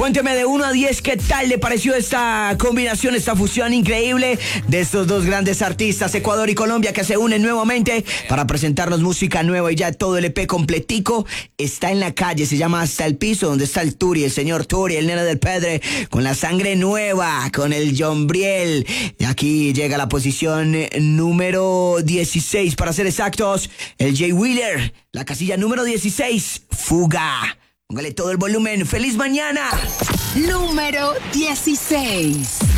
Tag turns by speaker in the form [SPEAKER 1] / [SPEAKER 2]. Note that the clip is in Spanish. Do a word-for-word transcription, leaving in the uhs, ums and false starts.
[SPEAKER 1] Cuénteme de uno a diez qué tal le pareció esta combinación, esta fusión increíble de estos dos grandes artistas, Ecuador y Colombia, que se unen nuevamente para presentarnos música nueva. Y ya todo el E P completico está en la calle, se llama Hasta el Piso, donde está el Turi, el señor Turi, el nene del Pedre, con la sangre nueva, con el John Briel. Y aquí llega la posición número dieciséis, para ser exactos, el Jay Wheeler, la casilla número dieciséis, Fuga. Póngale todo el volumen. ¡Feliz mañana!
[SPEAKER 2] Número dieciséis.